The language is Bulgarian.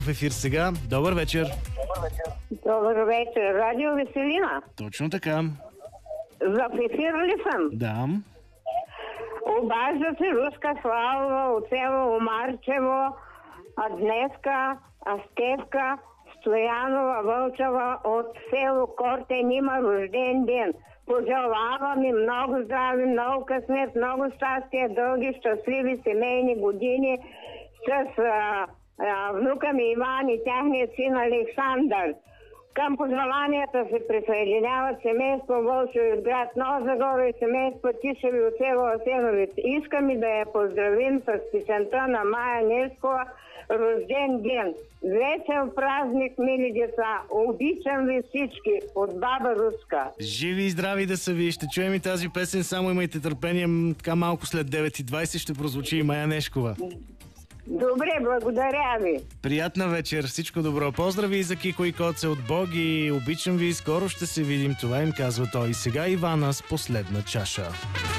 В ефир сега. Добър вечер. Добър вечер. Радио Веселина. Точно така. В ефир ли съм? Да. Обажда се Руска Слава от село Омарчево, а днеска Стевка Стоянова Вълчева от село Кортен има рожден ден. Пожелавам им много здраве, много късмет, много щастие, дълги, щастливи семейни години с внука ми Иван и тяхният син Александър. Към пожеланията се присъединяват семейство Вълчев от град Нова Загора и семейство Тишеви от село Асеновец. Искам и да я поздравим с песента на Мая Нескова рожден ден. Весел празник, мили деца! Обичам ви всички от баба Руска. Живи и здрави да са ви. Ще чуем и тази песен, само имайте търпение. Така малко след 9:20 ще прозвучи и Мая Нешкова. Добре, благодаря ви. Приятна вечер, всичко добро. Поздрави и за Кико и Коце от Боги. Обичам ви, скоро ще се видим. Това им казва той. И сега Ивана с последна чаша.